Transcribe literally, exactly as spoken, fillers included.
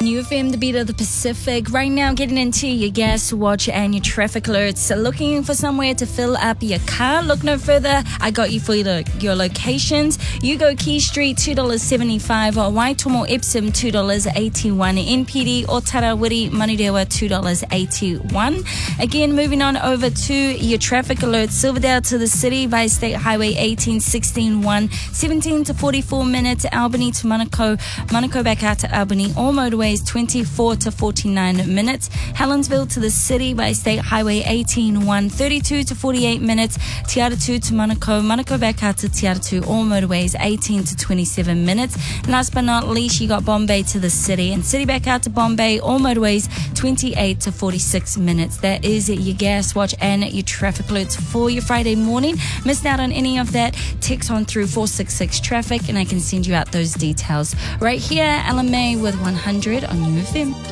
U F M, the beat of the Pacific. Right now, getting into your gas watch and your traffic alerts. So looking for somewhere to fill up your car? Look no further. I got you for your, your locations. You go Key Street, two dollars seventy-five. Or Waitomo Epsom, two dollars eighty-one. N P D or Tarawiri, Manurewa, two dollars eighty-one. Again, moving on over to your traffic alerts. Silverdale to the city by State Highway eighteen, sixteen, one, seventeen to forty-four minutes. Albany to Manukau, Manukau back out to Albany. All motorways twenty-four to forty-nine minutes. Helensville to the city by State Highway eighteen, one, thirty-two to forty-eight minutes. Te Aratū to Manukau, Manukau back out to Te Aratū. All motorways eighteen to twenty-seven minutes. And last but not least, you got Bombay to the city and city back out to Bombay. All motorways twenty-eight to forty-six minutes. That is your gas watch and your traffic alerts for your Friday morning. Missed out on any of that? Text on through four six six traffic and I can send you out those details. Right here, Ella May with one hundred on U F M.